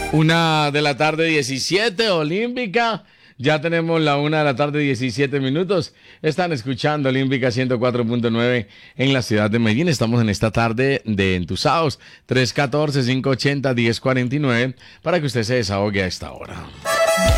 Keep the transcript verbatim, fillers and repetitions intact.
Una de la tarde diecisiete, Olímpica. Ya tenemos la una de la tarde diecisiete minutos. Están escuchando Olímpica ciento cuatro punto nueve en la ciudad de Medellín. Estamos en esta tarde de Entusados. tres uno cuatro, cinco ocho cero, uno cero cuatro nueve para que usted se desahogue a esta hora.